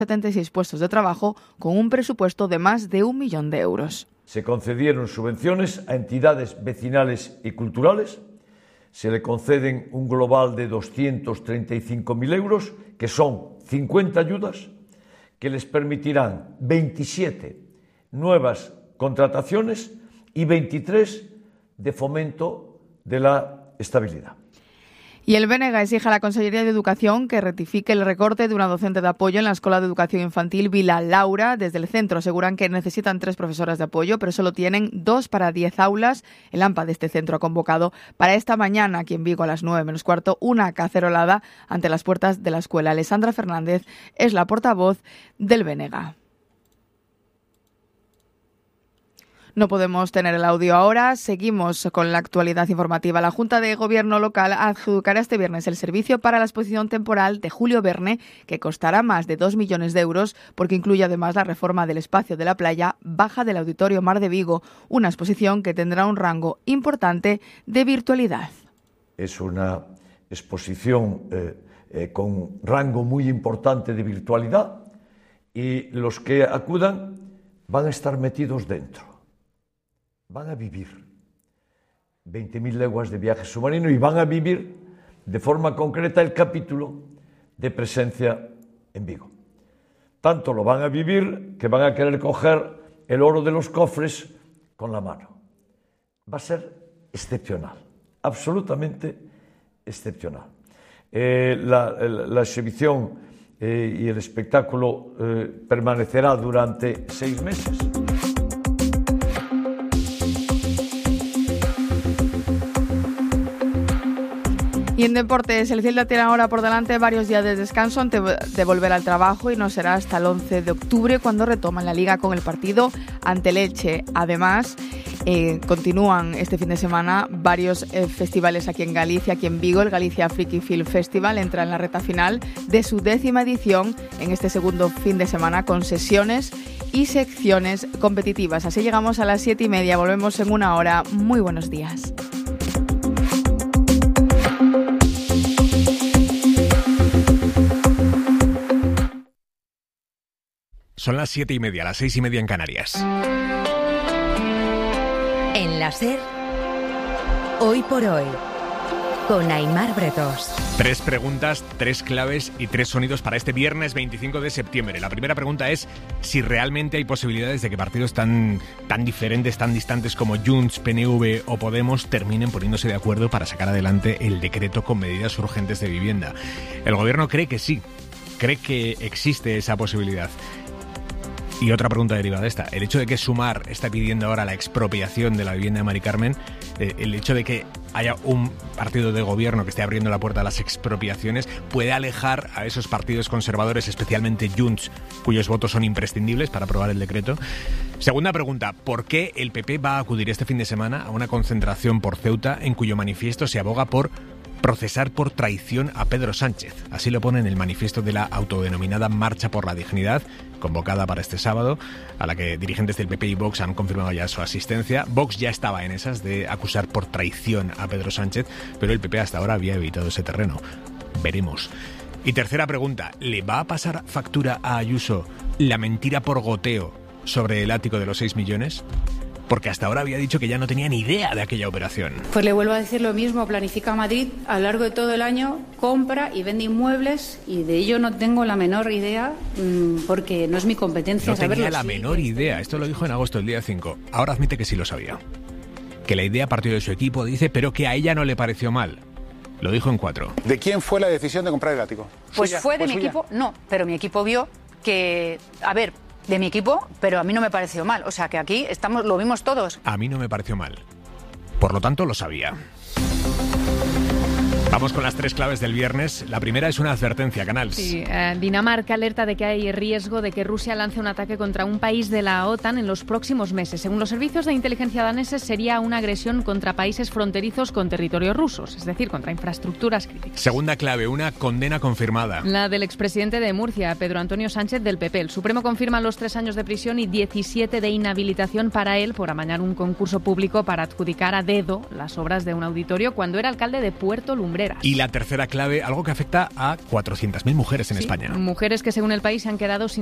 76 puestos de trabajo con un presupuesto de más de 1 millón de euros. Se concedieron subvenciones a entidades vecinales y culturales. Se le conceden un global de 235.000 euros, que son 50 ayudas, que les permitirán 27 nuevas contrataciones y 23 de fomento de la estabilidad. Y el BNG exige a la Consellería de Educación que rectifique el recorte de una docente de apoyo en la Escuela de Educación Infantil Vila Laura. Desde el centro aseguran que necesitan 3 profesoras de apoyo, pero solo tienen 2 para 10 aulas. El AMPA de este centro ha convocado para esta mañana, aquí en Vigo, a las 9:15, una cacerolada ante las puertas de la escuela. Alessandra Fernández es la portavoz del BNG. No podemos tener el audio ahora. Seguimos con la actualidad informativa. La Junta de Gobierno local adjudicará este viernes el servicio para la exposición temporal de Julio Verne, que costará más de 2 millones de euros, porque incluye además la reforma del espacio de la playa baja del Auditorio Mar de Vigo, una exposición que tendrá un rango importante de virtualidad. Es una exposición con rango muy importante de virtualidad, y los que acudan van a estar metidos dentro. Van a vivir 20.000 leguas de viaje submarino y van a vivir de forma concreta el capítulo de presencia en Vigo. Tanto lo van a vivir que van a querer coger el oro de los cofres con la mano. Va a ser excepcional, absolutamente excepcional. La exhibición y el espectáculo permanecerá durante 6 meses. Y en deportes, el Celta tiene ahora por delante varios días de descanso antes de volver al trabajo, y no será hasta el 11 de octubre cuando retoman la Liga con el partido ante el Elche. Además, continúan este fin de semana varios festivales aquí en Galicia, aquí en Vigo. El Galicia Freaky Film Festival entra en la recta final de su 10ª edición en este segundo fin de semana, con sesiones y secciones competitivas. Así llegamos a las 7:30. Volvemos en una hora. Muy buenos días. Son las 7:30, las 6:30 en Canarias. En la SER, Hoy por Hoy, con Aimar Bretos. 3 preguntas, 3 claves y 3 sonidos para este viernes 25 de septiembre. La primera pregunta es si realmente hay posibilidades de que partidos tan diferentes, tan distantes como Junts, PNV o Podemos terminen poniéndose de acuerdo para sacar adelante el decreto con medidas urgentes de vivienda. El gobierno cree que sí, cree que existe esa posibilidad. Y otra pregunta derivada de esta, el hecho de que Sumar está pidiendo ahora la expropiación de la vivienda de Mari Carmen, el hecho de que haya un partido de gobierno que esté abriendo la puerta a las expropiaciones, puede alejar a esos partidos conservadores, especialmente Junts, cuyos votos son imprescindibles para aprobar el decreto. Segunda pregunta, ¿por qué el PP va a acudir este fin de semana a una concentración por Ceuta en cuyo manifiesto se aboga por procesar por traición a Pedro Sánchez? Así lo pone en el manifiesto de la autodenominada Marcha por la Dignidad, convocada para este sábado, a la que dirigentes del PP y Vox han confirmado ya su asistencia. Vox ya estaba en esas de acusar por traición a Pedro Sánchez, pero el PP hasta ahora había evitado ese terreno. Veremos. Y tercera pregunta, ¿le va a pasar factura a Ayuso la mentira por goteo sobre el ático de los 6 millones? Porque hasta ahora había dicho que ya no tenía ni idea de aquella operación. Pues le vuelvo a decir lo mismo, Planifica Madrid a lo largo de todo el año compra y vende inmuebles, y de ello no tengo la menor idea, porque no es mi competencia saberlo. No tenía la menor idea, esto lo dijo en agosto, el día 5. Ahora admite que sí lo sabía. Que la idea partió de su equipo, dice, pero que a ella no le pareció mal. Lo dijo en 4. ¿De quién fue la decisión de comprar el ático? Pues fue de mi equipo, no, pero mi equipo vio que, de mi equipo, pero a mí no me pareció mal. O sea, que aquí lo vimos todos. A mí no me pareció mal. Por lo tanto, lo sabía. Vamos con las 3 claves del viernes. La primera es una advertencia, Canals. Sí, Dinamarca alerta de que hay riesgo de que Rusia lance un ataque contra un país de la OTAN en los próximos meses. Según los servicios de inteligencia daneses, sería una agresión contra países fronterizos con territorios rusos, es decir, contra infraestructuras críticas. Segunda clave, una condena confirmada. La del expresidente de Murcia, Pedro Antonio Sánchez, del PP. El Supremo confirma los 3 años de prisión y 17 de inhabilitación para él por amañar un concurso público para adjudicar a dedo las obras de un auditorio cuando era alcalde de Puerto Lumbrera. obreras. Y la tercera clave, algo que afecta a 400.000 mujeres en España. Mujeres que según el país se han quedado sin